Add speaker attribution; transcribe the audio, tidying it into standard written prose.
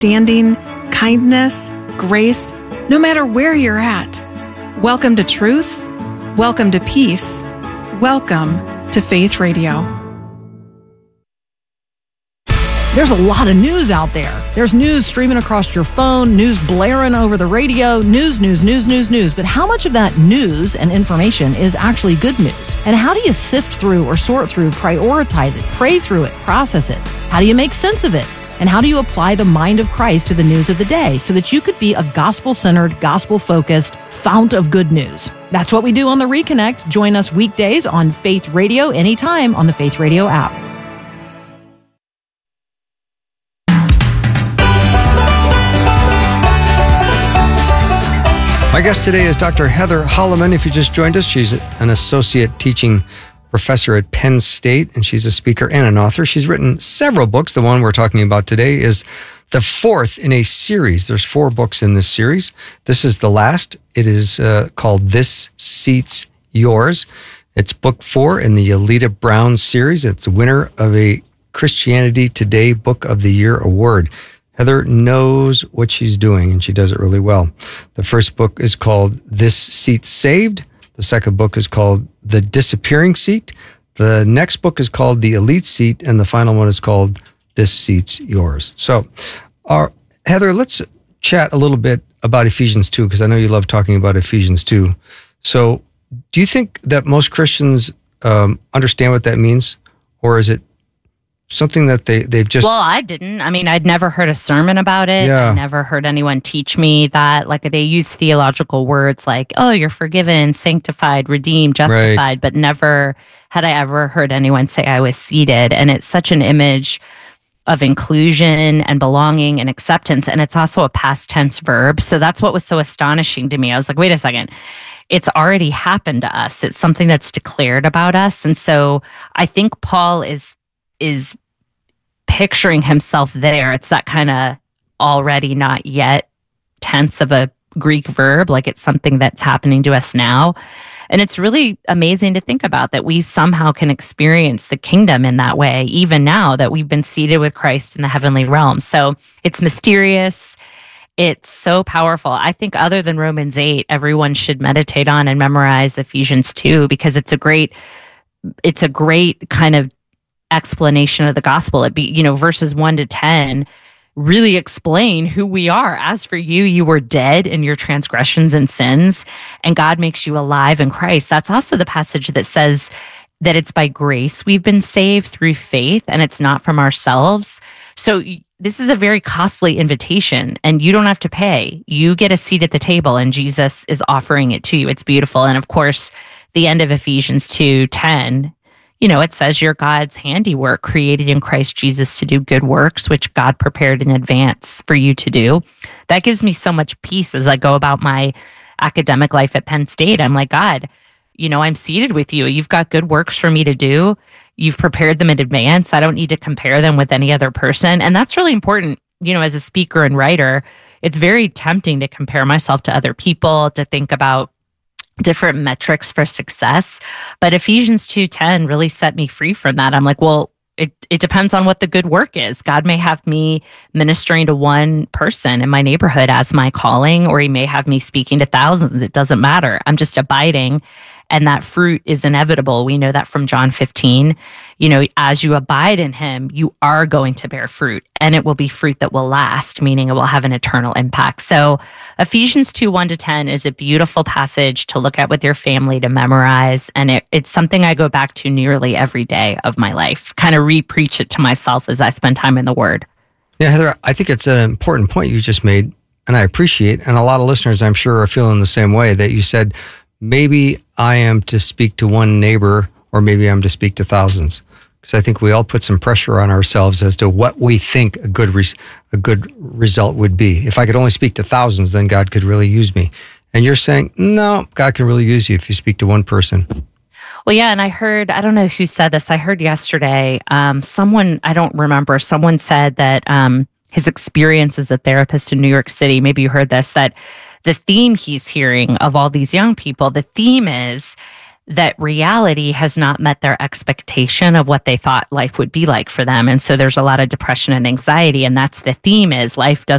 Speaker 1: understanding, kindness, grace, no matter where you're at. Welcome to truth. Welcome to peace. Welcome to Faith Radio.
Speaker 2: There's a lot of news out there. There's news streaming across your phone, news blaring over the radio, news. But how much of that news and information is actually good news? And how do you sift through or sort through, prioritize it, pray through it, process it? How do you make sense of it? And how do you apply the mind of Christ to the news of the day so that you could be a gospel-centered, gospel-focused fount of good news? That's what we do on The Reconnect. Join us weekdays on Faith Radio anytime on the Faith Radio app.
Speaker 3: My guest today is Dr. Heather Holleman. If you just joined us, she's an associate teaching professor at Penn State, and she's a speaker and an author. She's written several books. The one we're talking about today is the fourth in a series. There's 4 books in this series. This is the last. It is called This Seat's Yours. It's book 4 in the Alita Brown series. It's the winner of a Christianity Today Book of the Year award. Heather knows what she's doing, and she does it really well. The first book is called This Seat Saved. The second book is called The Disappearing Seat. The next book is called The Elite Seat, and the final one is called This Seat's Yours. So, Heather, let's chat a little bit about Ephesians 2, because I know you love talking about Ephesians 2. So, do you think that most Christians understand what that means, or is it something that they've just...
Speaker 4: Well, I didn't. I mean, I'd never heard a sermon about it.
Speaker 3: Yeah.
Speaker 4: I never heard anyone teach me that. Like, they use theological words like, oh, you're forgiven, sanctified, redeemed, justified,
Speaker 3: Right.
Speaker 4: but never had I ever heard anyone say I was seated. And it's such an image of inclusion and belonging and acceptance. And it's also a past tense verb. So that's what was so astonishing to me. I was like, wait a second. It's already happened to us. It's something that's declared about us. And so I think Paul is picturing himself there. It's that kind of already not yet tense of a Greek verb, like it's something that's happening to us now. And it's really amazing to think about that we somehow can experience the kingdom in that way, even now that we've been seated with Christ in the heavenly realm. So it's mysterious. It's so powerful. I think other than Romans 8, everyone should meditate on and memorize Ephesians 2, because it's a great kind of explanation of the gospel. It be, verses 1 to 10 really explain who we are. As for you, you were dead in your transgressions and sins, and God makes you alive in Christ. That's also the passage that says that it's by grace we've been saved through faith, and it's not from ourselves. So this is a very costly invitation, and you don't have to pay. You get a seat at the table, and Jesus is offering it to you. It's beautiful. And of course, the end of Ephesians 2:10, it says you're God's handiwork, created in Christ Jesus to do good works, which God prepared in advance for you to do. That gives me so much peace as I go about my academic life at Penn State. I'm like, God, I'm seated with you. You've got good works for me to do. You've prepared them in advance. I don't need to compare them with any other person. And that's really important. As a speaker and writer, it's very tempting to compare myself to other people, to think about different metrics for success. But Ephesians 2:10 really set me free from that. I'm like, well, it depends on what the good work is. God may have me ministering to one person in my neighborhood as my calling, or he may have me speaking to thousands. It doesn't matter. I'm just abiding, and that fruit is inevitable. We know that from John 15. As you abide in him, you are going to bear fruit, and it will be fruit that will last, meaning it will have an eternal impact. So Ephesians 2:1 to 10 is a beautiful passage to look at with your family, to memorize. And it's something I go back to nearly every day of my life, kind of re-preach it to myself as I spend time in the Word.
Speaker 3: Yeah, Heather, I think it's an important point you just made, and I appreciate, and a lot of listeners, I'm sure, are feeling the same way, that you said, maybe I am to speak to one neighbor, or maybe I'm to speak to thousands. Because I think we all put some pressure on ourselves as to what we think a good result would be. If I could only speak to thousands, then God could really use me. And you're saying, no, God can really use you if you speak to one person.
Speaker 4: Well, yeah, and I don't know who said this. I heard yesterday, someone said that his experience as a therapist in New York City, maybe you heard this, that the theme he's hearing of all these young people, the theme is that reality has not met their expectation of what they thought life would be like for them. And so there's a lot of depression and anxiety. And that's the theme, is life doesn't